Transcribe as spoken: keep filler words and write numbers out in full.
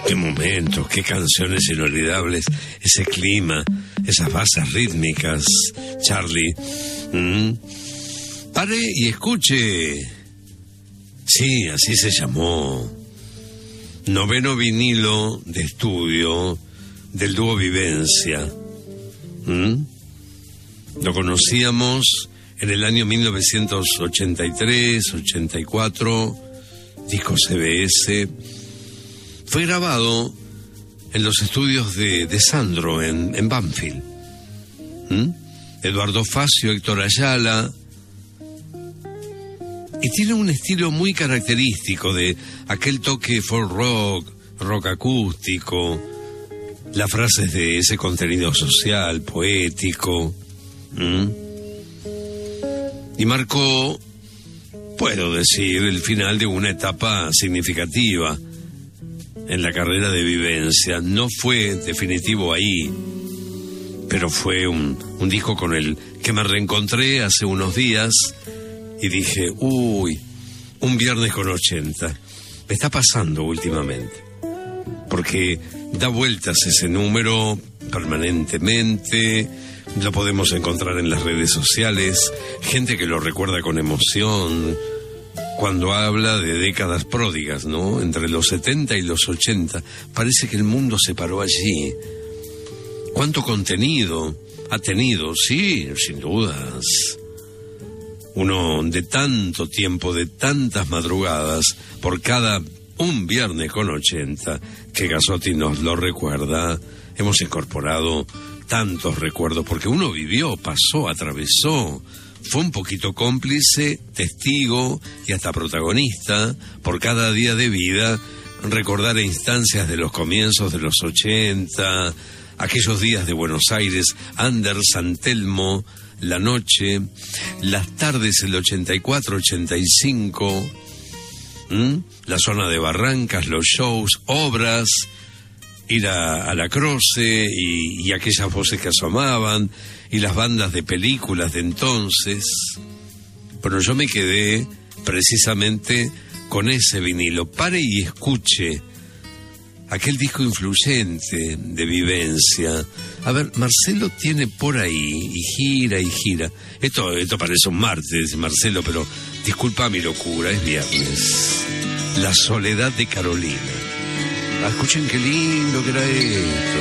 Qué momentos, qué canciones inolvidables, ese clima, esas bases rítmicas, Charlie. ¿Mm? Pare y escuche. Sí, así se llamó. Noveno vinilo de estudio del dúo Vivencia. ¿Mm? Lo conocíamos en el año mil novecientos ochenta y tres, ochenta y cuatro, disco C B S. Fue grabado en los estudios de, de Sandro, en, en Banfield. ¿Mm? Eduardo Facio, Héctor Ayala. Y tiene un estilo muy característico de aquel toque folk rock, rock acústico, las frases de ese contenido social, poético. ¿Mm? Y marcó, puedo decir, el final de una etapa significativa en la carrera de Vivencia. No fue definitivo ahí, pero fue un, un disco con el que me reencontré hace unos días y dije, uy, un viernes con ochenta. Me está pasando últimamente, porque da vueltas ese número permanentemente. Lo podemos encontrar en las redes sociales, gente que lo recuerda con emoción cuando habla de décadas pródigas, ¿no? Entre los setenta y los ochenta, parece que el mundo se paró allí. ¿Cuánto contenido ha tenido? Sí, sin dudas. Uno de tanto tiempo, de tantas madrugadas, por cada un viernes con ochenta, que Gazzotti nos lo recuerda, hemos incorporado tantos recuerdos, porque uno vivió, pasó, atravesó, fue un poquito cómplice, testigo y hasta protagonista por cada día de vida. Recordar instancias de los comienzos de los ochenta, aquellos días de Buenos Aires, Anders, San Telmo, la noche, las tardes del ochenta y cuatro, ochenta y cinco, ¿m? La zona de Barrancas, los shows, obras, ir a, a la Croce y, y aquellas voces que asomaban y las bandas de películas de entonces. Pero yo me quedé precisamente con ese vinilo. Pare y escuche aquel disco influyente de Vivencia. A ver, Marcelo tiene por ahí y gira y gira. Esto, esto parece un martes, Marcelo, pero disculpa mi locura, es viernes. La soledad de Carolina. Ah, escuchen qué lindo que era esto.